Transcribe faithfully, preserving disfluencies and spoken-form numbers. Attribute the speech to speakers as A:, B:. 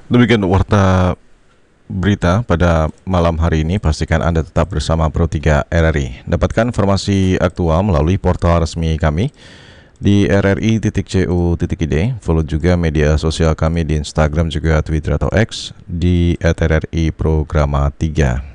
A: Demikian warta berita pada malam hari ini. Pastikan Anda tetap bersama Pro tiga R R I. Dapatkan informasi aktual melalui portal resmi kami di r r i titik c o titik i d. Follow juga media sosial kami di Instagram juga Twitter atau X di at r r i programa tiga.